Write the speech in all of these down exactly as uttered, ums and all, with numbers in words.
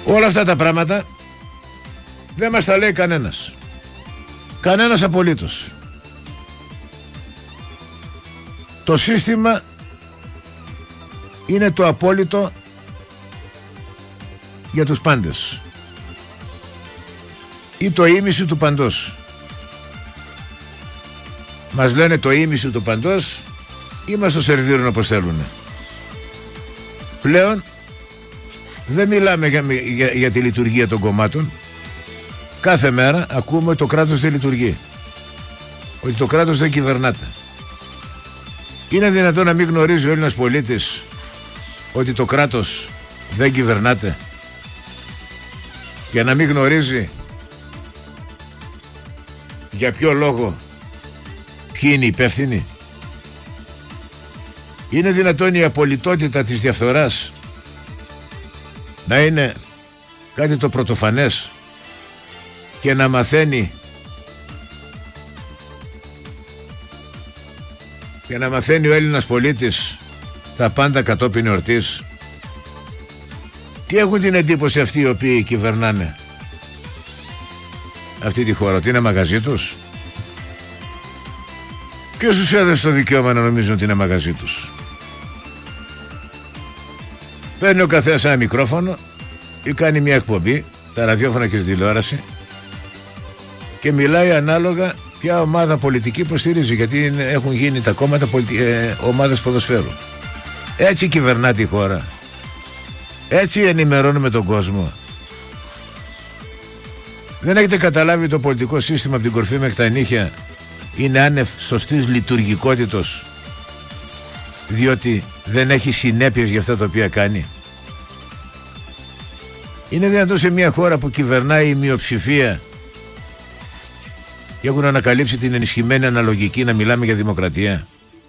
Όλα αυτά τα πράγματα δεν μας τα λέει κανένας. Κανένας απολύτως. Το σύστημα είναι το απόλυτο για τους πάντες ή το ήμιση του παντός. Μας λένε το ήμιση του παντός ή μας το σερβίρουν όπως θέλουν. Πλέον δεν μιλάμε για, για, για τη λειτουργία των κομμάτων. Κάθε μέρα ακούμε ότι το κράτος δεν λειτουργεί, ότι το κράτος δεν κυβερνάται. Είναι δυνατόν να μην γνωρίζει ο Έλληνας πολίτης ότι το κράτος δεν κυβερνάται, για να μην γνωρίζει για ποιο λόγο, ποιοι είναι οι υπεύθυνοι? Είναι δυνατόν η απολυτότητα της διαφθοράς να είναι κάτι το πρωτοφανές και να μαθαίνει και να μαθαίνει ο Έλληνας πολίτης τα πάντα κατόπιν εορτής? Τι έχουν την εντύπωση αυτοί οι οποίοι κυβερνάνε αυτή τη χώρα, ότι είναι μαγαζί τους? Ποιος τους έδωσε το δικαίωμα να νομίζουν ότι είναι μαγαζί τους? Παίρνει ο καθένας ένα μικρόφωνο ή κάνει μια εκπομπή, τα ραδιόφωνα και στη τηλεόραση, και μιλάει ανάλογα ποια ομάδα πολιτική υποστηρίζει, γιατί έχουν γίνει τα κόμματα πολιτι... ε, ομάδες ποδοσφαίρου. Έτσι κυβερνά τη χώρα. Έτσι ενημερώνουμε τον κόσμο. Δεν έχετε καταλάβει το πολιτικό σύστημα από την κορφή μέχρι τα νύχια είναι άνευ σωστής λειτουργικότητος, διότι δεν έχει συνέπειες για αυτά τα οποία κάνει? Είναι δυνατόν σε μια χώρα που κυβερνάει η μειοψηφία και έχουν ανακαλύψει την ενισχυμένη αναλογική να μιλάμε για δημοκρατία?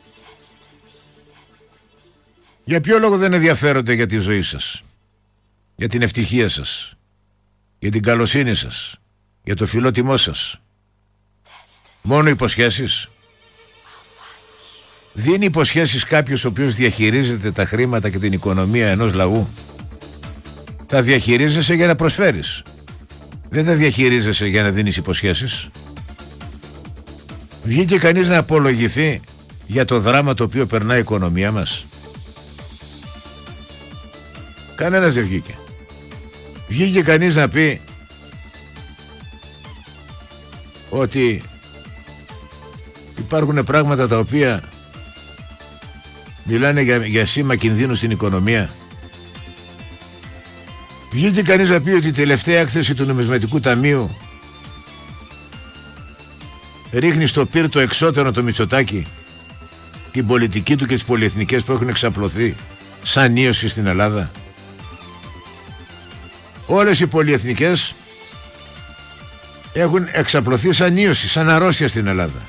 Για ποιο λόγο δεν ενδιαφέρονται για τη ζωή σας, για την ευτυχία σας, για την καλοσύνη σας, για το φιλότιμό σας? Μόνο υποσχέσεις? Δίνει υποσχέσεις κάποιος ο οποίος διαχειρίζεται τα χρήματα και την οικονομία ενός λαού? Τα διαχειρίζεσαι για να προσφέρεις, δεν τα διαχειρίζεσαι για να δίνεις υποσχέσεις. Βγήκε κανείς να απολογηθεί για το δράμα το οποίο περνάει η οικονομία μας? Κανένας δεν βγήκε. Βγήκε κανείς να πει ότι υπάρχουν πράγματα τα οποία μιλάνε για, για σήμα κινδύνου στην οικονομία? Βγήκε κανείς να πει ότι η τελευταία έκθεση του Νομισματικού Ταμείου ρίχνει στο πυρ το εξώτερο το Μητσοτάκη, την πολιτική του και τις πολυεθνικές που έχουν εξαπλωθεί σαν ίωση στην Ελλάδα? Όλες οι πολυεθνικές έχουν εξαπλωθεί σαν ίωση, σαν αρρώστια στην Ελλάδα.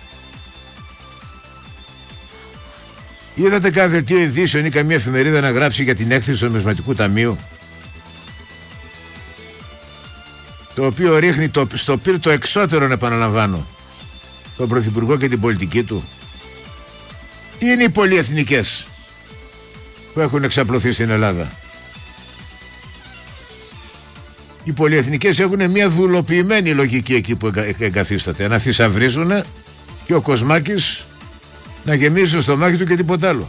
Είδατε κάθε δελτίο ειδήσεων ή καμία εφημερίδα να γράψει για την έκθεση του Νομισματικού Ταμείου, το οποίο ρίχνει το, στο πυρ το εξώτερο, επαναλαμβάνω, τον Πρωθυπουργό και την πολιτική του? Τι είναι οι πολυεθνικές που έχουν εξαπλωθεί στην Ελλάδα? Οι πολυεθνικές έχουν μια δουλοποιημένη λογική εκεί που εγκαθίσταται, να θησαυρίζουν και ο Κοσμάκης να γεμίζει το στομάχι του και τίποτα άλλο.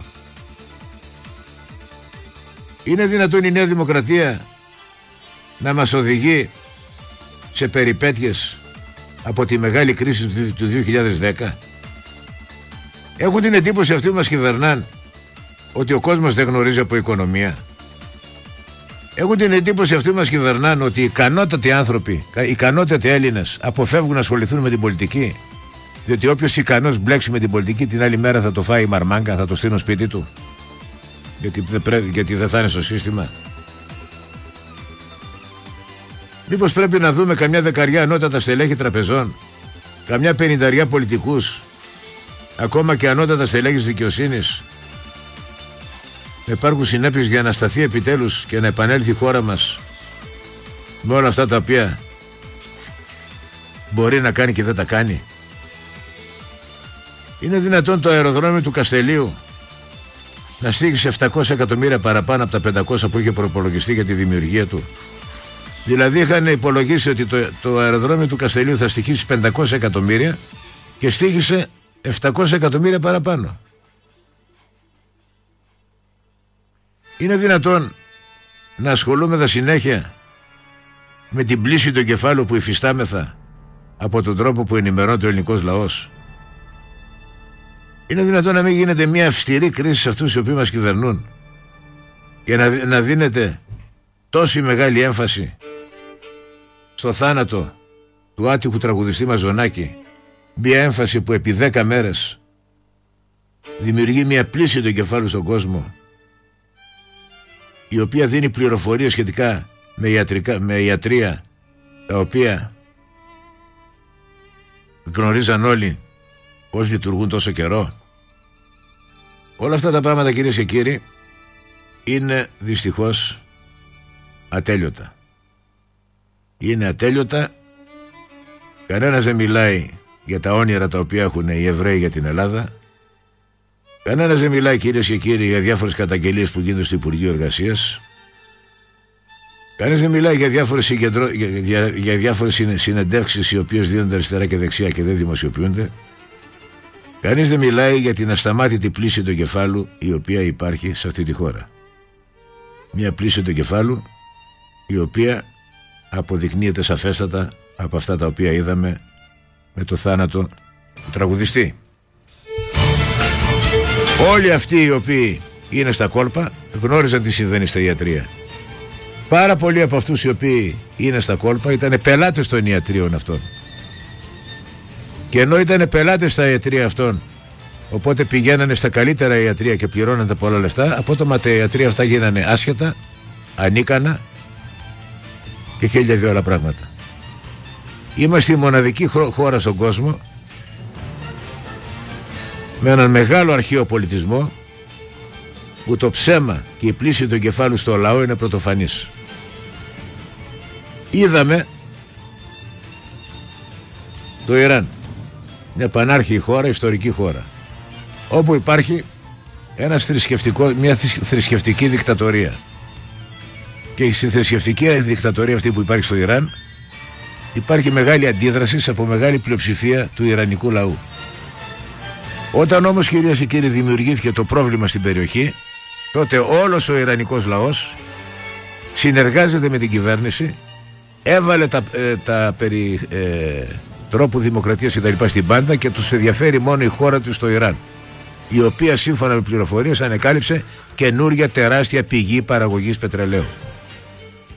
Είναι δυνατόν η Νέα Δημοκρατία να μας οδηγεί σε περιπέτειες από τη μεγάλη κρίση του δύο χιλιάδες δέκα? Έχουν την εντύπωση αυτοί που μας κυβερνάν ότι ο κόσμος δεν γνωρίζει από οικονομία? Έχουν την εντύπωση αυτοί που μας κυβερνάν ότι οι ικανότατοι άνθρωποι, οι ικανότατοι Έλληνες αποφεύγουν να ασχοληθούν με την πολιτική, διότι όποιος ικανός μπλέξει με την πολιτική την άλλη μέρα θα το φάει η μαρμάγκα, θα το στείλουν σπίτι του, γιατί δεν, πρέπει, γιατί δεν θα είναι στο σύστημα? Μήπως πρέπει να δούμε καμιά δεκαριά ανώτατα στελέχη τραπεζών, καμιά πενηνταριά πολιτικούς, ακόμα και ανώτατα στελέχη της δικαιοσύνης, να υπάρχουν συνέπειες για να σταθεί επιτέλους και να επανέλθει η χώρα μας με όλα αυτά τα οποία μπορεί να κάνει και δεν τα κάνει? Είναι δυνατόν το αεροδρόμιο του Καστελίου να στήγει σε επτακόσια εκατομμύρια παραπάνω από τα πεντακόσια που είχε προπολογιστεί για τη δημιουργία του? Δηλαδή είχαν υπολογίσει ότι το, το αεροδρόμιο του Καστελίου θα στοιχήσει πεντακόσια εκατομμύρια και στοίχησε επτακόσια εκατομμύρια παραπάνω. Είναι δυνατόν να ασχολούμεθα συνέχεια με την πλήση του κεφάλου που υφιστάμεθα από τον τρόπο που ενημερώνεται ο ελληνικός λαός? Είναι δυνατόν να μην γίνεται μια αυστηρή κρίση σε αυτούς οι οποίοι μας κυβερνούν και να, να δίνεται τόση μεγάλη έμφαση στο θάνατο του άτυχου τραγουδιστή Μαζονάκη, μια έμφαση που επί δέκα μέρες δημιουργεί μια πλήση του κεφάλου στον κόσμο, η οποία δίνει πληροφορίες σχετικά με, ιατρικά, με ιατρία, τα οποία γνωρίζαν όλοι πώς λειτουργούν τόσο καιρό. Όλα αυτά τα πράγματα, κυρίες και κύριοι, είναι δυστυχώς ατέλειωτα. Είναι ατέλειωτα. Κανένας δεν μιλάει για τα όνειρα τα οποία έχουν οι Εβραίοι για την Ελλάδα. Κανένας δεν μιλάει, κυρίες και κύριοι, για διάφορες καταγγελίες που γίνονται στο Υπουργείο Εργασίας. Κανένας δεν μιλάει για διάφορες, συγκεντρω... για, για, για διάφορες συνεντεύξεις οι οποίες δίνονται αριστερά και δεξιά και δεν δημοσιοποιούνται. Κανείς δεν μιλάει για την ασταμάτητη πλήση του κεφάλου η οποία υπάρχει σε αυτή τη χώρα. Μια πλήση του κεφάλου η οποία αποδεικνύεται σαφέστατα από αυτά τα οποία είδαμε με το θάνατο του τραγουδιστή. Όλοι αυτοί οι οποίοι είναι στα κόλπα γνώριζαν τι συμβαίνει στα ιατρεία. Πάρα πολλοί από αυτούς οι οποίοι είναι στα κόλπα ήταν πελάτες των ιατρίων αυτών. Και ενώ ήταν πελάτες στα ιατρεία αυτών, οπότε πηγαίνανε στα καλύτερα ιατρεία και πληρώνανε πολλά λεφτά, απότομα τα ιατρεία αυτά γίνανε άσχετα, ανίκανα και χίλια δυο άλλα πράγματα. Είμαστε η μοναδική χώρα στον κόσμο με έναν μεγάλο αρχαίο πολιτισμό που το ψέμα και η πλήση του εγκεφάλου στο λαό είναι πρωτοφανής. Είδαμε το Ιράν, μια πανάρχη χώρα, ιστορική χώρα, όπου υπάρχει ένας θρησκευτικό, μια θρησκευτική δικτατορία. Και στη θρησκευτική δικτατορία αυτή που υπάρχει στο Ιράν υπάρχει μεγάλη αντίδραση από μεγάλη πλειοψηφία του ιρανικού λαού. Όταν όμως, κυρίες και κύριοι, δημιουργήθηκε το πρόβλημα στην περιοχή, τότε όλος ο ιρανικός λαός συνεργάζεται με την κυβέρνηση, έβαλε τα, ε, τα περί ε, τρόπου δημοκρατίας και τα λοιπά στην πάντα και τους ενδιαφέρει μόνο η χώρα του στο Ιράν, η οποία σύμφωνα με πληροφορίες ανεκάλυψε καινούρια τεράστια πηγή παραγωγής πετρελαίου.